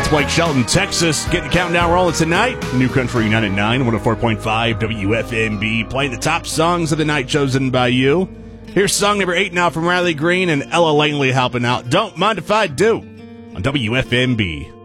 It's Blake Shelton, Texas. Getting the countdown rolling tonight. New Country 99, 104.5 WFMB. Playing the top songs of the night chosen by you. Here's song number 8 now from Riley Green and Ella Langley helping out. Don't Mind If I Do on WFMB.